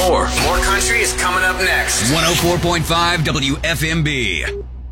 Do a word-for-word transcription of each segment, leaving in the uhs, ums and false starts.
more. More country is coming up next. one oh four point five W F M B.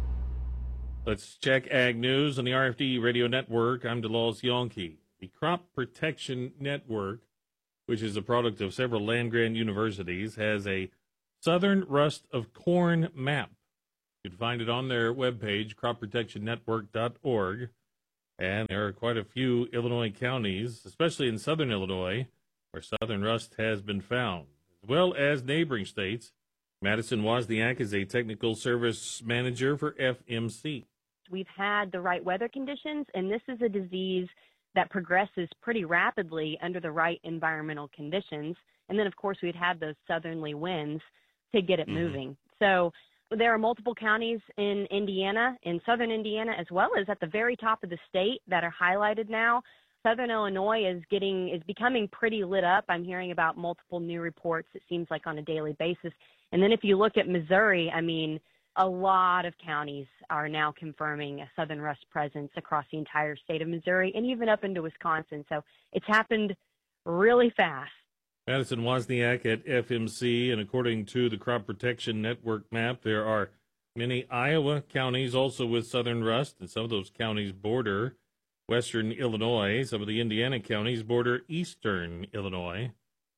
Let's check Ag News on the R F D Radio Network. I'm DeLawes Yonke. The Crop Protection Network, which is a product of several land-grant universities, has a Southern Rust of Corn map. You can find it on their webpage, crop protection network dot org. And there are quite a few Illinois counties, especially in southern Illinois, where southern rust has been found, as well as neighboring states. Madison Wozniak is a technical service manager for F M C. We've had the right weather conditions, and this is a disease that progresses pretty rapidly under the right environmental conditions. And then, of course, we'd have those southerly winds to get it mm-hmm. moving. So there are multiple counties in Indiana, in southern Indiana, as well as at the very top of the state that are highlighted now. Southern Illinois is getting is becoming pretty lit up. I'm hearing about multiple new reports, it seems like, on a daily basis. And then if you look at Missouri, I mean, a lot of counties are now confirming a southern rust presence across the entire state of Missouri and even up into Wisconsin. So it's happened really fast. Madison Wozniak at F M C, and according to the Crop Protection Network map, there are many Iowa counties also with southern rust, and some of those counties border western Illinois. Some of the Indiana counties border eastern Illinois.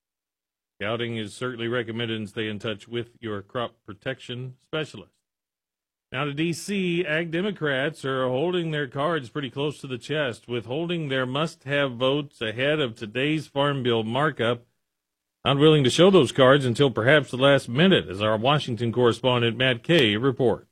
Scouting is certainly recommended, and stay in touch with your crop protection specialist. Now to D C, Ag Democrats are holding their cards pretty close to the chest, withholding their must-have votes ahead of today's Farm Bill markup. Not willing to show those cards until perhaps the last minute, as our Washington correspondent Matt Kay reports.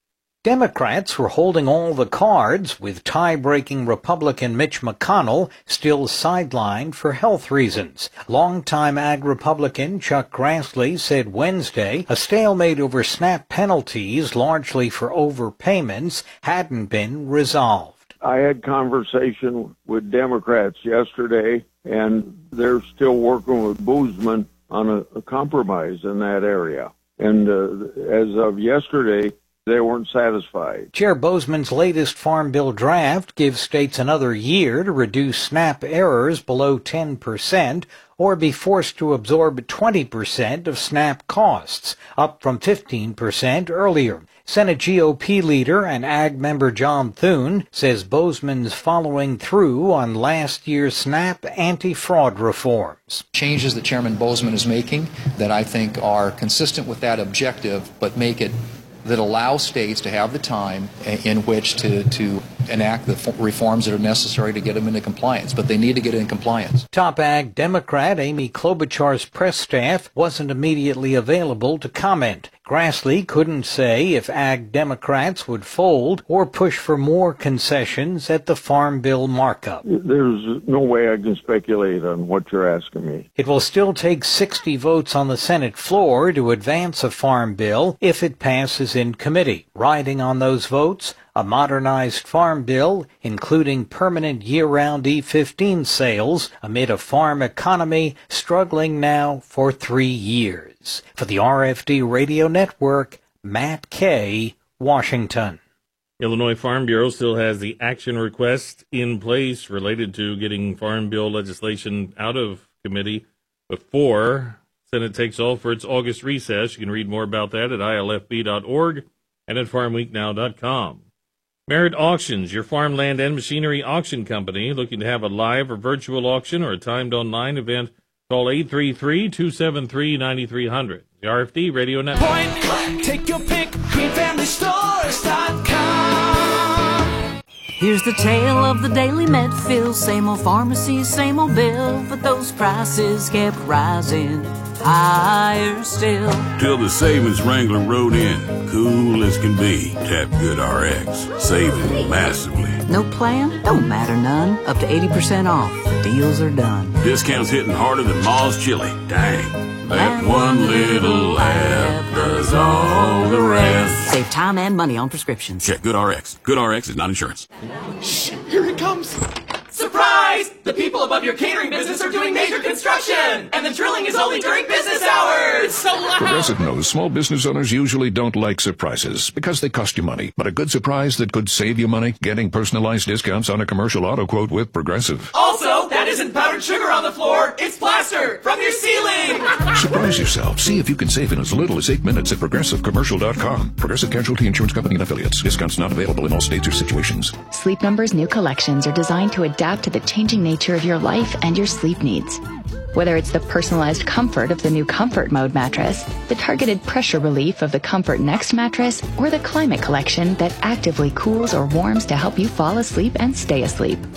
Democrats were holding all the cards, with tie-breaking Republican Mitch McConnell still sidelined for health reasons. Longtime Ag Republican Chuck Grassley said Wednesday a stalemate over SNAP penalties, largely for overpayments, hadn't been resolved. I had conversation with Democrats yesterday, and they're still working with Boozman on a, a compromise in that area. And uh, as of yesterday, they weren't satisfied. Chair Boozman's latest Farm Bill draft gives states another year to reduce SNAP errors below ten percent or be forced to absorb twenty percent of SNAP costs, up from fifteen percent earlier. Senate G O P leader and Ag member John Thune says Boozman's following through on last year's SNAP anti-fraud reforms. Changes that Chairman Boozman is making that I think are consistent with that objective, but make it that allow states to have the time in which to, to enact the reforms that are necessary to get them into compliance. But they need to get in compliance. Top Ag Democrat Amy Klobuchar's press staff wasn't immediately available to comment. Grassley couldn't say if Ag Democrats would fold or push for more concessions at the Farm Bill markup. There's no way I can speculate on what you're asking me. It will still take sixty votes on the Senate floor to advance a Farm Bill if it passes in committee. Riding on those votes, a modernized Farm Bill, including permanent year-round E fifteen sales amid a farm economy struggling now for three years. For the R F D Radio Network, Matt Kay, Washington. Illinois Farm Bureau still has the action request in place related to getting Farm Bill legislation out of committee before Senate takes off for its August recess. You can read more about that at I L F B dot org and at farm week now dot com. Merritt Auctions, your farmland and machinery auction company, looking to have a live or virtual auction or a timed online event. Call eight three three, two seven three, nine three zero zero. The R F D Radio Network. Point blank, take your pick, green family stores dot com. Here's the tale of the daily Medfield. Same old pharmacy, same old bill, but those prices kept rising higher still. Till the savings wrangler rode in, cool as can be. Tap Good R X, saving massively. No plan? Don't matter none. Up to eighty percent off. The deals are done. Discounts hitting harder than Ma's chili. Dang. That one little app does all the rest. Save time and money on prescriptions. Check Good R X. Good R X is not insurance. Shh, here it comes. Surprise! The people above your catering business are doing major construction, and the drilling is only during business hours. So loud. Progressive knows small business owners usually don't like surprises because they cost you money. But a good surprise that could save you money? Getting personalized discounts on a commercial auto quote with Progressive. Also, that isn't powdered sugar on the floor. It's plaster from your ceiling. Surprise yourself. See if you can save in as little as eight minutes at progressive commercial dot com. Progressive Casualty Insurance Company and affiliates. Discounts not available in all states or situations. Sleep Number's new collections are designed to adapt to the changing nature of your life and your sleep needs. Whether it's the personalized comfort of the new Comfort Mode mattress, the targeted pressure relief of the Comfort Next mattress, or the Climate Collection that actively cools or warms to help you fall asleep and stay asleep,